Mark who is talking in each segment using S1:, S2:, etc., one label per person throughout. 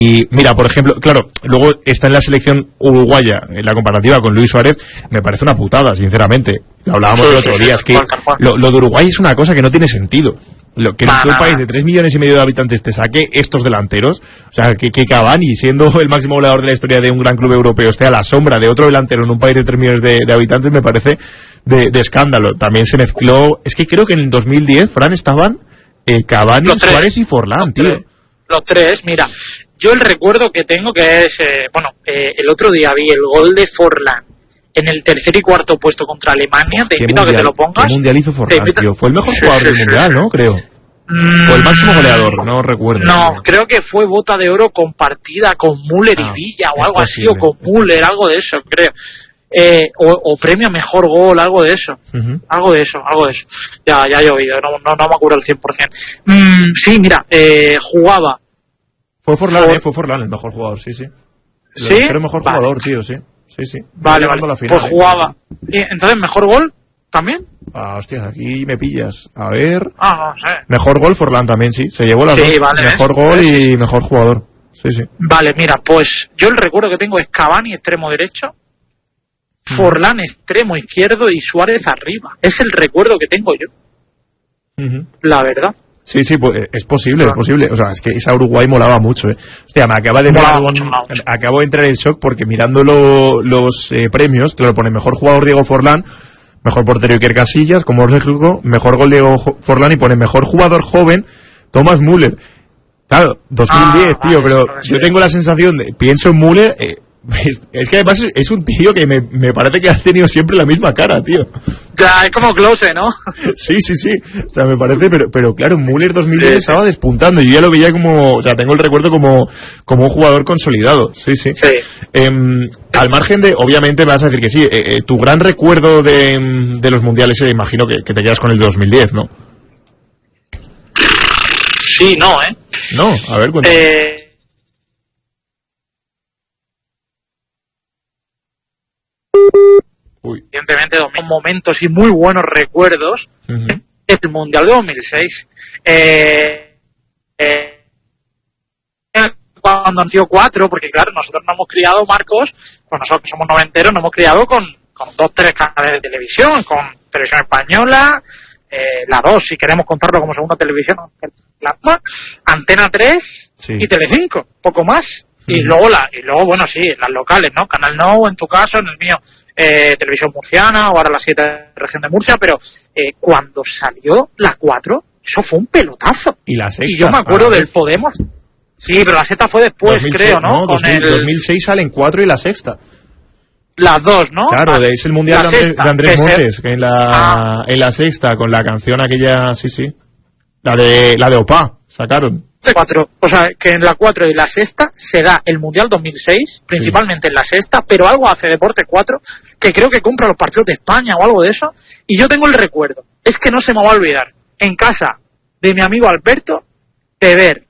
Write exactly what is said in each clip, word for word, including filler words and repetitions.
S1: Y mira, por ejemplo, claro, luego está en la selección uruguaya, en la comparativa con Luis Suárez, me parece una putada, sinceramente. Lo hablábamos el otro día, es que lo, lo de Uruguay es una cosa que no tiene sentido. Lo, que un país de tres millones y medio de habitantes te saque estos delanteros, o sea, que, que Cavani, siendo el máximo goleador de la historia de un gran club europeo, esté a la sombra de otro delantero en un país de tres millones de, de habitantes, me parece de, de escándalo. También se mezcló, es que creo que en el dos mil diez, Fran, estaban eh, Cavani, Suárez y Forlán,
S2: los
S1: tío.
S2: Tres. Los tres, mira, yo el recuerdo que tengo que es, eh, bueno, eh, el otro día vi el gol de Forlán en el tercer y cuarto puesto contra Alemania. Te invito mundial, a que te lo pongas.
S1: ¿Qué mundial hizo Forlán, tío? Fue el mejor jugador sí, sí, del sí, mundial, ¿no? Creo.
S2: Mm,
S1: o el máximo goleador, no recuerdo.
S2: No, creo que fue bota de oro compartida con Müller ah, y Villa o algo posible, así, o con Müller, algo de eso, creo. Eh, o, o premio a mejor gol, algo de eso. Uh-huh. Algo de eso, algo de eso. Ya, ya he oído, no, no, no me acuerdo al cien por ciento. Mm, sí, mira, eh, jugaba.
S1: Fue Forlán, For... eh, fue Forlán el mejor jugador, sí, sí.
S2: ¿Sí?
S1: El mejor vale. jugador, tío, sí. Sí, sí.
S2: Vale, vale. La final, pues eh. jugaba. ¿Y entonces, mejor gol también?
S1: Ah, hostias, aquí me pillas. A ver.
S2: Ah, no sé.
S1: Mejor gol, Forlán también, sí. Se llevó las
S2: sí,
S1: dos.
S2: Vale,
S1: mejor
S2: ¿eh?
S1: gol y mejor jugador. Sí, sí.
S2: Vale, mira, pues yo el recuerdo que tengo es Cavani, extremo derecho, mm. Forlán, extremo izquierdo y Suárez arriba. Es el recuerdo que tengo yo. Uh-huh. La verdad.
S1: Sí, sí, pues es posible, es posible. O sea, es que esa Uruguay molaba mucho, ¿eh? Hostia, me acaba de mirar un, acabo de entrar en shock porque mirando lo, los eh, premios, claro, pone mejor jugador Diego Forlán, mejor portero Iker Casillas, como os digo, mejor gol Diego Forlán y pone mejor jugador joven Thomas Müller. Claro, dos mil diez, ah, tío, vale, pero yo tengo la sensación de, pienso en Müller, eh, es, es que además es, es un tío que me, me parece que ha tenido siempre la misma cara, tío.
S2: Ya, es como Klose, ¿no?
S1: Sí, sí, sí. O sea, me parece, pero, pero claro, Müller dos mil diez sí, estaba despuntando. Yo ya lo veía como, o sea, tengo el recuerdo como, como un jugador consolidado. Sí, sí.
S2: sí.
S1: Eh, al margen de, obviamente me vas a decir que sí, eh, eh, tu gran recuerdo de, de los mundiales, eh, imagino que, que te quedas con el de dos mil diez, ¿no?
S2: Sí, no, ¿eh?
S1: No, a ver, cuéntame.
S2: Eh...
S1: Uy.
S2: Evidentemente, dos momentos y muy buenos recuerdos uh-huh. del Mundial de dos mil seis. Eh, eh, cuando han sido cuatro, porque claro, nosotros nos hemos criado, Marcos, pues nosotros somos noventeros, nos hemos criado con, con dos, tres canales de televisión, con Televisión Española, eh, la dos, si queremos contarlo como segunda televisión, la Antena tres sí. y Telecinco, poco más. Uh-huh. Y luego, la, y luego, bueno, sí, las locales, ¿no? Canal Nou, en tu caso, en el mío. Eh, Televisión Murciana o ahora la siete región de Murcia, pero eh, cuando salió la cuatro, eso fue un pelotazo.
S1: Y la sexta.
S2: Y yo me acuerdo del Podemos. Sí, pero la sexta fue después, dos mil seis, creo, ¿no?
S1: No,
S2: Con
S1: dos mil,
S2: el...
S1: dos mil seis salen cuatro y la sexta.
S2: Las dos, ¿no?
S1: Claro, ah, es el mundial de Andrés,
S2: sexta,
S1: de Andrés Montes,
S2: se...
S1: que en la,
S2: ah.
S1: en la sexta, con la canción aquella, sí, sí. La de, la de Opa, sacaron.
S2: Cuatro, o sea, que en la cuatro y la sexta se da el Mundial dos mil seis, principalmente sí. en la sexta, pero algo hace Deporte cuatro, que creo que compra los partidos de España o algo de eso, y yo tengo el recuerdo, es que no se me va a olvidar, en casa de mi amigo Alberto, de ver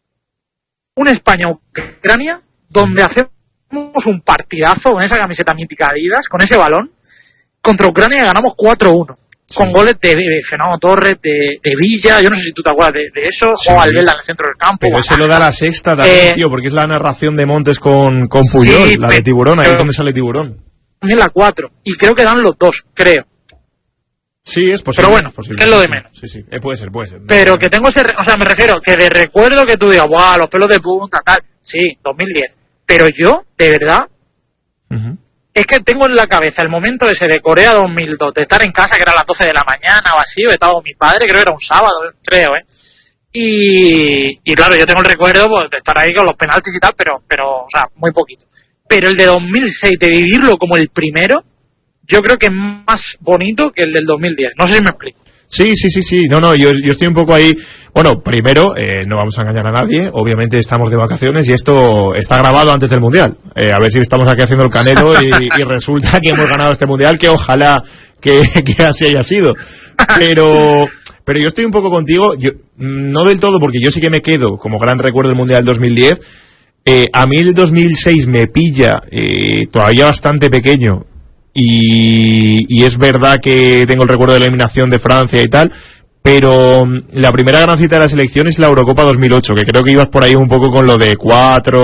S2: un España-Ucrania, donde hacemos un partidazo con esa camiseta mítica de Adidas, con ese balón, contra Ucrania y ganamos cuatro uno. Sí. Con goles de, de Fernando Torres, de, de Villa, yo no sé si tú te acuerdas de, de eso, sí. o Albela en el centro del campo.
S1: Pero eso lo da la sexta también, eh, tío, porque es la narración de Montes con, con Puyol, sí, la de Tiburón, ahí es donde sale Tiburón.
S2: También la cuatro, y creo que dan los dos, creo.
S1: Sí, es posible.
S2: Pero bueno,
S1: es, posible,
S2: es lo de menos.
S1: Sí, sí, eh, puede ser, puede ser.
S2: Pero no, que tengo ese, o sea, me refiero, que de recuerdo que tú digas, guau, los pelos de punta, tal, sí, dos mil diez. Pero yo, de verdad, uh-huh. es que tengo en la cabeza el momento ese de Corea dos mil dos, de estar en casa, que era a las doce de la mañana o así, o estaba con mi padre, creo que era un sábado, creo, ¿eh? Y, y claro, yo tengo el recuerdo pues, de estar ahí con los penaltis y tal, pero, pero, o sea, muy poquito. Pero el de dos mil seis, de vivirlo como el primero, yo creo que es más bonito que el del dos mil diez. No sé si me explico.
S1: Sí, sí, sí, sí. No, no, yo, yo estoy un poco ahí. Bueno, primero, eh, no vamos a engañar a nadie. Obviamente estamos de vacaciones y esto está grabado antes del Mundial. Eh, a ver si estamos aquí haciendo el canelo y, y resulta que hemos ganado este Mundial, que ojalá que, que así haya sido. Pero, pero yo estoy un poco contigo, yo, no del todo, porque yo sí que me quedo como gran recuerdo del Mundial dos mil diez. Eh, a mí el dos mil seis me pilla eh, todavía bastante pequeño. Y, y es verdad que tengo el recuerdo de la eliminación de Francia y tal, pero la primera gran cita de la selección es la Eurocopa dos mil ocho, que creo que ibas por ahí un poco con lo de cuatro